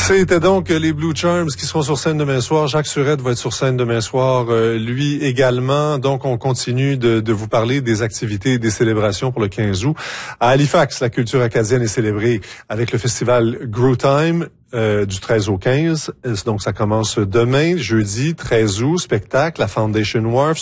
C'était donc les Blue Charms qui seront sur scène demain soir. Jacques Surette va être sur scène demain soir, lui également. Donc, on continue de vous parler des activités et des célébrations pour le 15 août. À Halifax, la culture acadienne est célébrée avec le festival Grow Time. Du 13 au 15. Donc, ça commence demain, jeudi, 13 août, spectacle, la Foundation Wharf.